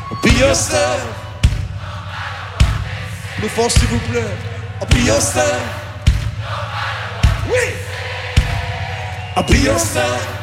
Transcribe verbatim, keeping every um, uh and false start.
Be yourself. Plus fort s'il vous plaît. Be yourself. Oui. Be yourself.